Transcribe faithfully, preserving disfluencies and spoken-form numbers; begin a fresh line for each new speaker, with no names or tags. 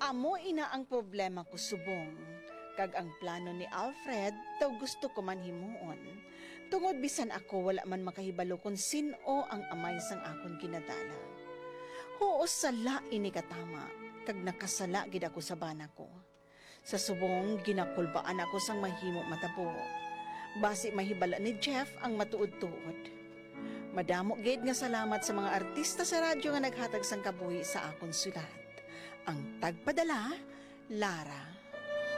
Amo ina ang problema ko subong. Kag ang plano ni Alfred, daw gusto ko man himuon. Tungod bisan ako wala man makahibalo kung sino ang amay sang akon ginadala. Oo, sala ini katama, kag nakasala gid ako sa bana ko. Sa subong, ginakulbaan ako sang mahimo matabo. Basi mahibala ni Jeff ang matuod-tuod. Madamo gid nga salamat sa mga artista sa radyo nga naghatag sang kabuhi sa akon sulat. Ang tagpadala, Lara.